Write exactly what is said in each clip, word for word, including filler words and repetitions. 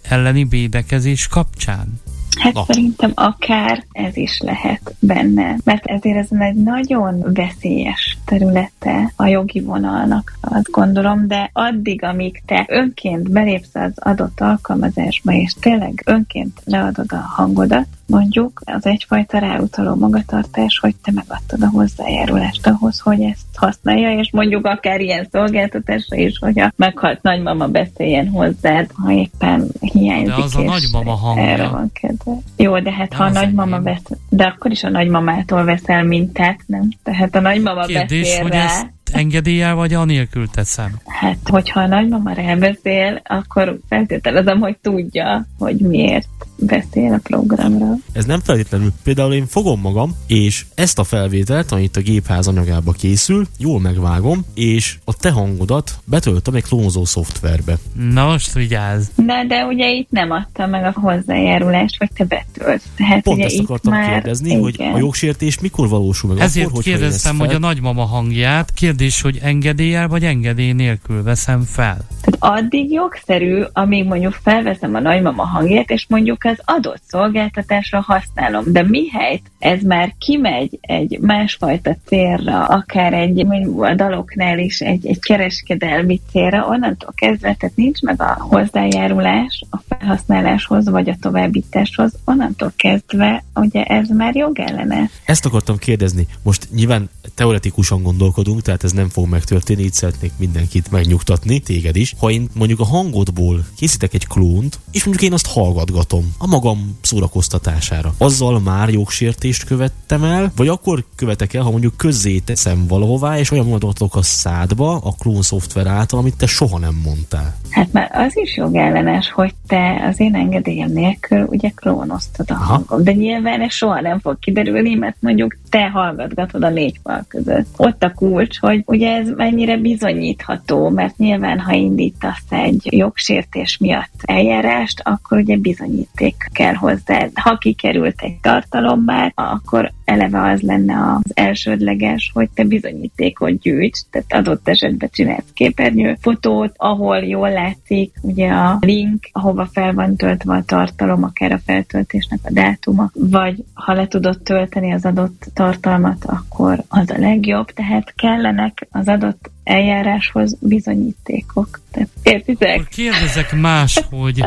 elleni védekezés kapcsán? Hát Na. szerintem akár ez is lehet benne, mert ezért ez egy nagyon veszélyes területe a jogi vonalnak, azt gondolom, de addig, amíg te önként belépsz az adott alkalmazásba, és tényleg önként leadod a hangodat, mondjuk az egyfajta ráutaló magatartás, hogy te megadtad a hozzájárulást ahhoz, hogy ezt használja, és mondjuk akár ilyen szolgáltatásra is, hogyha meghalt nagymama, beszéljen hozzád, ha éppen hiányzik. De az a nagymama hangja. Erre van kedve. Jó, de hát de ha a nagymama beszél, de akkor is a nagymamától veszel mintát, nem? Tehát a nagymama Kérdés, beszél hogy rá. ezt engedéllyel vagy anélkül teszem? Hát, hogyha a nagymama rábeszél, akkor feltételezem, hogy tudja, hogy miért beszél a programra. Ez nem feltétlenül. Például én fogom magam, és ezt a felvételt, amit a gépház anyagába készül, jól megvágom, és a te hangodat betöltöm egy klónozó szoftverbe. Na most vigyázz! Na, de ugye itt nem adta meg a hozzájárulást, hogy te betölts. Tehát Pont ugye ezt itt akartam már, kérdezni, igen. hogy a jogsértés mikor valósul meg? Ezért akkor, kérdeztem, fel... hogy a nagymama hangját. Kérdés, hogy engedéllyel vagy engedély nélkül veszem fel. Tehát addig jogszerű, amíg mondjuk felveszem a nagymama hangját, és mondjuk az adott szolgáltatásra használom. De mihelyt ez már kimegy egy másfajta célra, akár egy mondjuk a daloknál is egy, egy kereskedelmi célra, onnantól kezdve, tehát nincs meg a hozzájárulás a felhasználáshoz, vagy a továbbításhoz, onnantól kezdve, ugye ez már jogellenes. Ezt akartam kérdezni. Most nyilván teoretikusan gondolkodunk, tehát ez nem fog megtörténni, így szeretnék mindenkit megnyugtatni, téged is. Ha én mondjuk a hangodból készítek egy klónt, és mondjuk én azt hallgatgatom a magam szórakoztatására, azzal már jogsértést követtem el, vagy akkor követek el, ha mondjuk közzé teszem valahová, és olyan mondatok a szádba a klón szoftver által, amit te soha nem mondtál. Hát már az is jogellenes, hogy te az én engedélyem nélkül ugye klónoztad a hangom. De nyilván ez soha nem fog kiderülni, mert mondjuk te hallgatgatod a négy fal között. Ott a kulcs, hogy ugye ez mennyire bizonyítható, mert nyilván, ha indítasz egy jogsértés miatt eljárást, akkor ugye bizonyíték kell hozzá. Ha kikerült egy tartalom már, akkor eleve az lenne az elsődleges, hogy te bizonyítékot gyűjts, tehát adott esetben csinálsz képernyő fotót, ahol jól látszik ugye a link, ahova fel van töltve a tartalom, akár a feltöltésnek a dátuma, vagy ha le tudod tölteni az adott tartalmat, akkor az a legjobb, tehát kellenek az adott eljáráshoz bizonyítékok. Tehát értitek? Akkor kérdezek más, hogy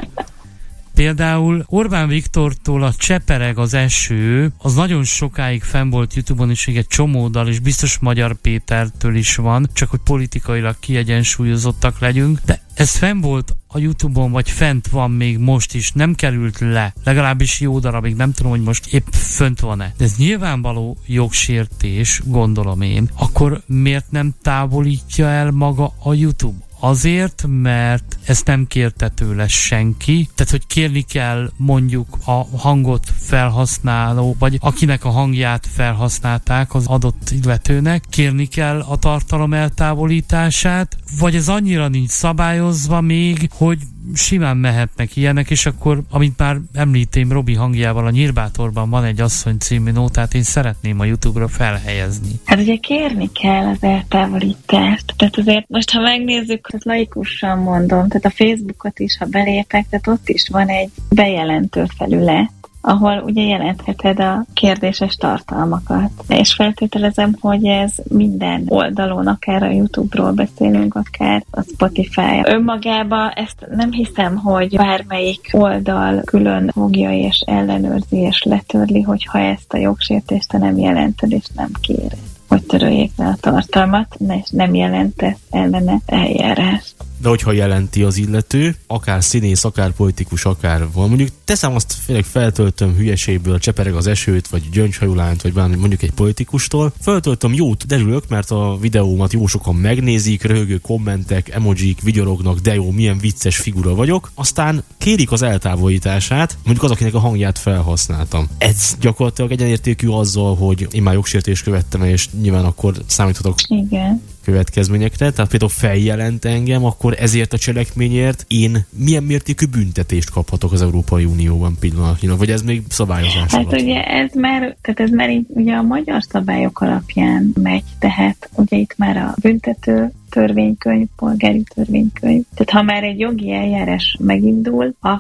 például Orbán Viktortól a Csepereg az eső, az nagyon sokáig fenn volt YouTube-on is, egy csomó dal, és biztos Magyar Pétertől is van, csak hogy politikailag kiegyensúlyozottak legyünk, de ez fenn volt a YouTube-on, vagy fent van még most is, nem került le, legalábbis jó darabig, nem tudom, hogy most épp fönt van-e. De ez nyilvánvaló jogsértés, gondolom én. Akkor miért nem távolítja el maga a YouTube? Azért, mert ezt nem kérte tőle senki, tehát hogy kérni kell mondjuk a hangot felhasználó, vagy akinek a hangját felhasználták az adott illetőnek, kérni kell a tartalom eltávolítását, vagy ez annyira nincs szabályozva még, hogy simán mehetnek ilyenek, és akkor, amit már említém Robi hangjával, a Nyírbátorban van egy asszony című nótát, én szeretném a YouTube-ra felhelyezni. Hát ugye kérni kell az eltávolítást. Tehát azért most, ha megnézzük, hogy laikusan mondom, tehát a Facebookot is, ha belépek, tehát ott is van egy bejelentő felület, ahol ugye jelentheted a kérdéses tartalmakat. És feltételezem, hogy ez minden oldalon, akár a YouTube-ról beszélünk, akár a Spotify. Önmagában ezt nem hiszem, hogy bármelyik oldal külön fogja és ellenőrzi és letörli, hogyha ezt a jogsértést te nem jelented és nem kéred, hogy töröljék le a tartalmat, és nem jelentesz ellene eljárást. De hogyha jelenti az illető, akár színész, akár politikus, akár van, mondjuk teszem azt, félek feltöltöm hülyeségből, Csepereg az esőt, vagy Gyöngyhajulánt, vagy bármi, mondjuk egy politikustól, feltöltöm, jót derülök, mert a videómat jó sokan megnézik, röhögő kommentek, emojik, vigyorognak, de jó, milyen vicces figura vagyok, aztán kérik az eltávolítását, mondjuk az, akinek a hangját felhasználtam. Ez gyakorlatilag egyenértékű azzal, hogy én már jogsértést követtem, és nyilván akkor számíthatok Igen. következményekre, tehát például feljelent engem, akkor ezért a cselekményért én milyen mértékű büntetést kaphatok az Európai Unióban pillanatnyilag, vagy ez még szabályozás Hát alatt? ugye ez már, tehát ez már így, ugye a magyar szabályok alapján megy, tehát ugye itt már a büntető törvénykönyv, polgári törvénykönyv. Tehát ha már egy jogi eljárás megindul,